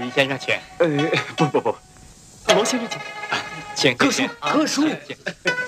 李先生请。 不，罗先生请。 请哥叔，哥叔。